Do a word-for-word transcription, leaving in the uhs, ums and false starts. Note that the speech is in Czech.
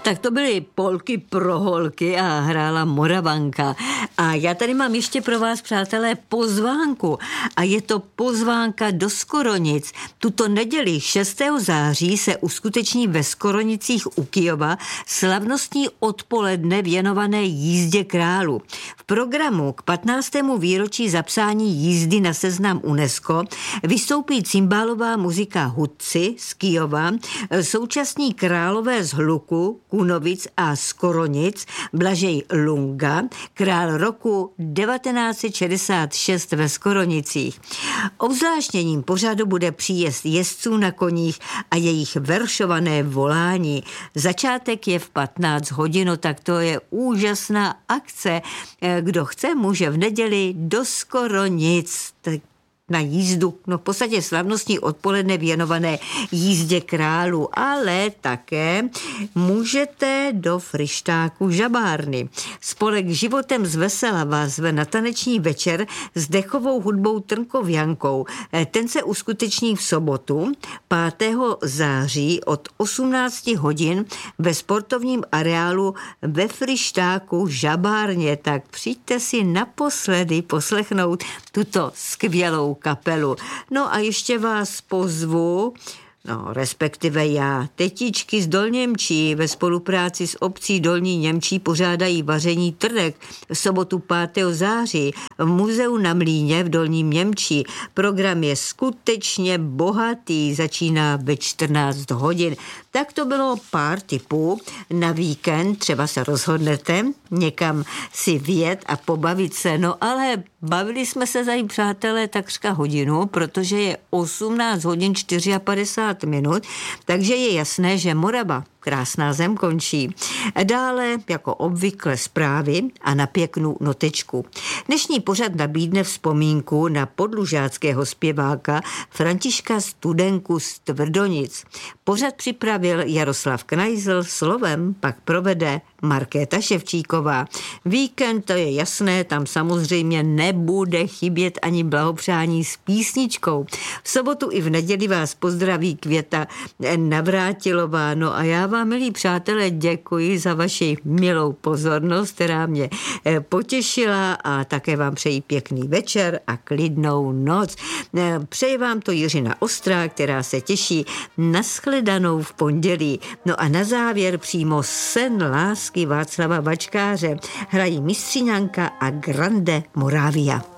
Tak to byly polky pro holky a hrála Moravanka. A já tady mám ještě pro vás, přátelé, pozvánku. A je to pozvánka do Skoronic. Tuto neděli šestého září se uskuteční ve Skoronicích u Kyjova slavnostní odpoledne věnované jízdě králu. V programu k patnáctému výročí zapsání jízdy na seznam UNESCO vystoupí cymbálová muzika hudci z Kyjova, současní králové z Hluku, Kunovic a Skoronic, Blažej Lunga, král roku devatenáct set šedesát šest ve Skoronicích. Obzvláštněním pořadu bude příjezd jezdců na koních a jejich veršované volání. Začátek je v patnáct hodin, tak to je úžasná akce. Kdo chce, může v neděli do Skoronic na jízdu, no v podstatě slavnostní odpoledne věnované jízdě králu, ale také můžete do Fryštáku Žabárny. Spolek Životem z vesela vás zve na taneční večer s dechovou hudbou Trnkovjankou. Ten se uskuteční v sobotu pátého září od osmnácti hodin ve sportovním areálu ve Fryštáku Žabárně. Tak přijďte si naposledy poslechnout tuto skvělou kapelu. No a ještě vás pozvu, no respektive já, tetičky z Dolněmčí ve spolupráci s obcí Dolní Němčí pořádají vaření trnek v sobotu pátého září v muzeu na Mlýně v Dolním Němčí. Program je skutečně bohatý, začíná ve čtrnáct hodin. Tak to bylo pár tipů na víkend, třeba se rozhodnete někam si vjet a pobavit se, no ale bavili jsme se tady, přátelé, takřka hodinu, protože je osmnáct hodin padesát čtyři minut, takže je jasné, že Morava, krásná zem, končí. Dále, jako obvykle, zprávy a na pěknou notečku. Dnešní pořad nabídne vzpomínku na podlužáckého zpěváka Františka Studenku z Tvrdonic. Pořad připravil Jaroslav Knajzl, slovem pak provede Markéta Ševčíková. Víkend, to je jasné, tam samozřejmě nebude chybět ani blahopřání s písničkou. V sobotu i v neděli vás pozdraví Květa Navrátilová. No a já vám, milí přátelé, děkuji za vaši milou pozornost, která mě potěšila, a také vám přeji pěkný večer a klidnou noc. Přeji vám to Jiřina Ostrá, která se těší na shledanou v pondělí. No a na závěr přímo Sen lásky Václava Vačkáře hrají Mistřiňanka a Grande Moravia.